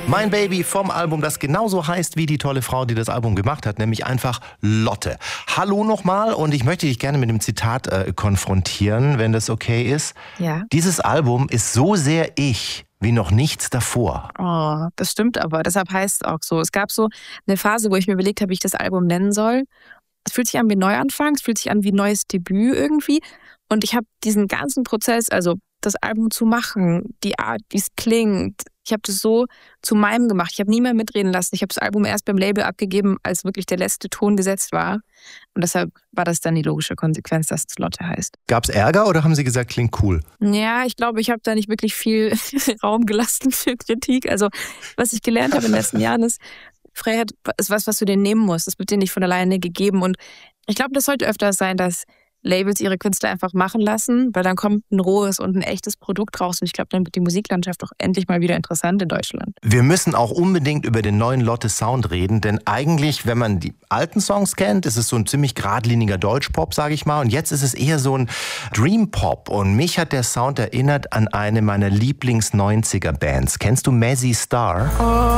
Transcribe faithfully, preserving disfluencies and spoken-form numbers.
Mein Baby vom Album, das genauso heißt wie die tolle Frau, die das Album gemacht hat, nämlich einfach Lotte. Hallo nochmal und ich möchte dich gerne mit dem Zitat äh, konfrontieren, wenn das okay ist. Ja. Dieses Album ist so sehr ich wie noch nichts davor. Oh, das stimmt aber. Deshalb heißt es auch so. Es gab so eine Phase, wo ich mir überlegt habe, wie ich das Album nennen soll. Es fühlt sich an wie Neuanfang, es fühlt sich an wie neues Debüt irgendwie. Und ich habe diesen ganzen Prozess, also das Album zu machen, die Art, wie es klingt, ich habe das so zu meinem gemacht. Ich habe nie mehr mitreden lassen. Ich habe das Album erst beim Label abgegeben, als wirklich der letzte Ton gesetzt war. Und deshalb war das dann die logische Konsequenz, dass es Lotte heißt. Gab's Ärger oder haben Sie gesagt, klingt cool? Ja, ich glaube, ich habe da nicht wirklich viel Raum gelassen für Kritik. Also was ich gelernt habe in den letzten Jahren ist, Freiheit ist was, was du dir nehmen musst. Das wird dir nicht von alleine gegeben. Und ich glaube, das sollte öfter sein, dass Labels ihre Künstler einfach machen lassen, weil dann kommt ein rohes und ein echtes Produkt raus. Und ich glaube, dann wird die Musiklandschaft auch endlich mal wieder interessant in Deutschland. Wir müssen auch unbedingt über den neuen Lotte-Sound reden, denn eigentlich, wenn man die alten Songs kennt, ist es so ein ziemlich geradliniger Deutschpop, sage ich mal. Und jetzt ist es eher so ein Dream-Pop. Und mich hat der Sound erinnert an eine meiner Lieblings-neunziger-Bands. Kennst du Mazzy Star? Oh.